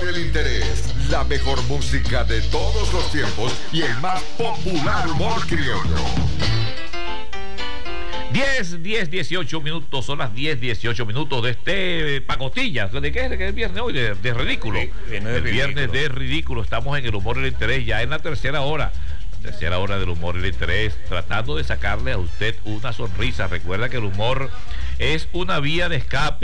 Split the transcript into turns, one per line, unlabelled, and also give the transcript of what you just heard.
del interés, la mejor música de todos los tiempos y el más popular humor criollo.
18 minutos, son las 18 minutos de este pacotilla. ¿De qué es el viernes hoy? De ridículo. El viernes de ridículo. Estamos en el humor y el interés, ya en la tercera hora. Tercera hora del humor y el interés, tratando de sacarle a usted una sonrisa. Recuerda que el humor es una vía de escape.